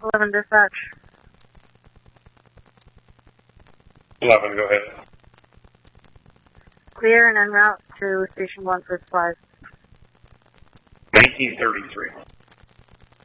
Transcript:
11 dispatch. 11, go ahead. Clear and en route to Station 1 for supplies. 1933.